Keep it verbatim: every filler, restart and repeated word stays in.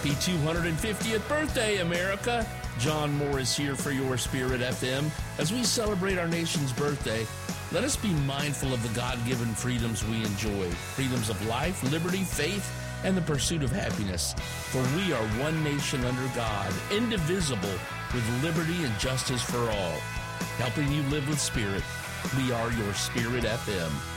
Happy two hundred fiftieth birthday, America! John Morris here for your Spirit F M. As we celebrate our nation's birthday, let us be mindful of the God-given freedoms we enjoy. Freedoms of life, liberty, faith, and the pursuit of happiness. For we are one nation under God, indivisible, with liberty and justice for all. Helping you live with spirit, we are your Spirit F M.